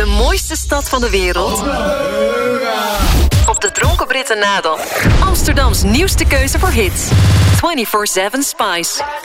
mooiste stad van de wereld? Op de Dronken Britten na dan. Amsterdams nieuwste keuze voor hits. 24/7 Spice.